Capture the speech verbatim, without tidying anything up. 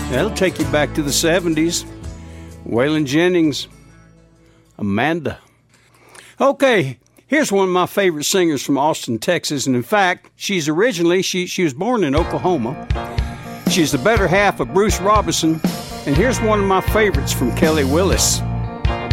That'll take you back to the seventies. Waylon Jennings, Amanda. Okay, here's one of my favorite singers from Austin, Texas. And in fact, she's originally, she, she was born in Oklahoma. She's the better half of Bruce Robinson. And here's one of my favorites from Kelly Willis.